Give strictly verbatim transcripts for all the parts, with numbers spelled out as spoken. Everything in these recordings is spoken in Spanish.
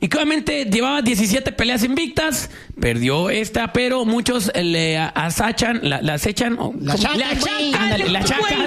y que obviamente llevaba diecisiete peleas invictas, perdió esta, pero muchos le asachan, la, la acechan, la achacan, le achacan, ándale, le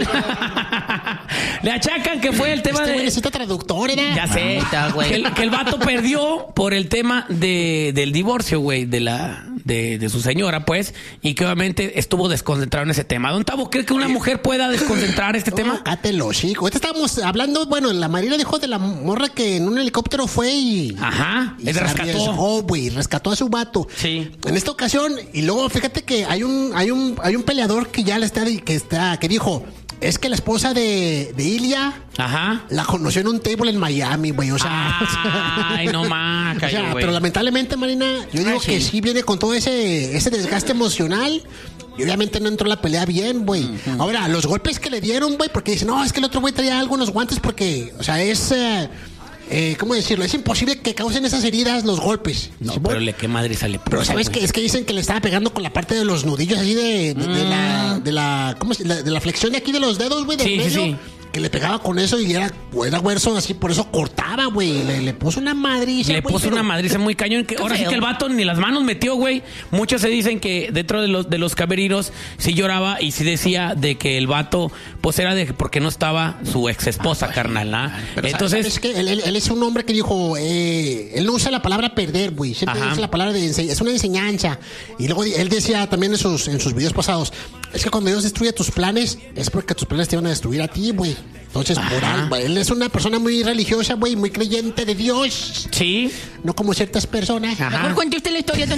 achacan, le achacan que fue el tema este de... necesita traductor, ¿era? Ya sé, que el, que el vato perdió por el tema de, del divorcio, güey, de la de, de su señora, pues, y que obviamente estuvo desconcentrado en ese tema. Don Tavo, ¿cree que una mujer pueda desconcentrar este no, tema? Cátelo, chico. Ahorita estábamos hablando, bueno, la Marina dijo de la morra que en un helicóptero fue y... Ajá, y él rescató. Oh, güey, rescató a su vato. Sí. En esta ocasión, y luego fíjate que hay un, hay un, hay un peleador que ya le está, que está, que dijo... Es que la esposa de, de Ilia Ajá. la conoció en un table en Miami, güey. O sea, ay, no más, o sea, pero lamentablemente, Marina, yo digo ay, que sí. sí viene con todo ese, ese desgaste emocional. Y obviamente no entró la pelea bien, güey. Uh-huh. Ahora, los golpes que le dieron, güey, porque dicen, no, es que el otro güey traía algunos guantes porque, o sea, es... Eh, Eh, ¿cómo decirlo? Es imposible que causen esas heridas los golpes. No, ¿sí? Pero le qué madre sale. Pero ¿sabes qué? Es que dicen que le estaba pegando con la parte de los nudillos así de, de, mm. de la... De la ¿cómo se, la, de la flexión de aquí de los dedos, güey, del sí, medio. Sí, sí. Que le pegaba con eso y era, era hueso así, por eso cortaba, güey. Le, le puso una madriza. Le güey, puso pero... una madriza muy cañón. Que ahora sí que el vato ni las manos metió, güey. Muchos se dicen que dentro de los, de los camerinos sí lloraba y sí decía de que el vato, pues era de porque no estaba su ex esposa, ah, carnal, ¿ah? Pero entonces. ¿sabes qué? Él, él, él es un hombre que dijo, eh, él no usa la palabra perder, güey. Siempre Ajá. usa la palabra de ense- es una enseñanza. Y luego él decía también en sus, en sus videos pasados, es que cuando Dios destruye tus planes, es porque tus planes te van a destruir a ti, güey. Entonces, por algo, él es una persona muy religiosa, güey, muy creyente de Dios. Sí. No como ciertas personas. Ajá. Mejor cuente usted la historia.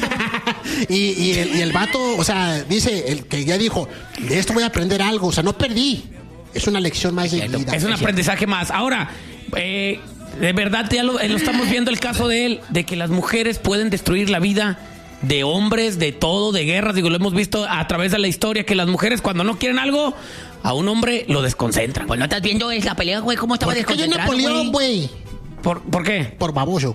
y, y, el, y el vato, o sea, dice, el que ya dijo, de esto voy a aprender algo. O sea, no perdí. Es una lección más de vida. Es un aprendizaje más. Ahora, eh, de verdad ya lo, lo estamos viendo el caso de él, de que las mujeres pueden destruir la vida de hombres, de todo, de guerras. Digo, lo hemos visto a través de la historia, que las mujeres cuando no quieren algo, a un hombre lo desconcentran. Pues no estás viendo es la pelea, güey, cómo estaba desconcentrado, Napoleón, güey. ¿Por, ¿Por qué? Por baboso.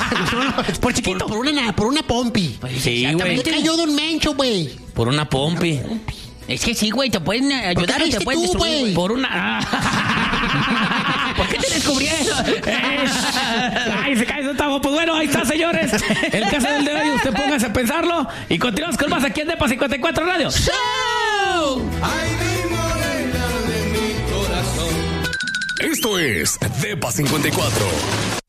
Por chiquito. Por, por, una, por una pompi. Pues sí, güey. ¿Qué cayó Don Mencho, güey? Por una pompi. Una pompi. Es que sí, güey, te pueden ayudar o te pueden tú, destruir, güey. Por una... ¿Por qué te descubrieron? Ay, se cae, Gustavo. Pues bueno, ahí está, señores. El caso del de hoy, usted póngase a pensarlo. Y continuamos con más aquí en Depa cincuenta y cuatro Radio. ¡Show! Ay, mi morena de mi corazón. Esto es Depa cincuenta y cuatro.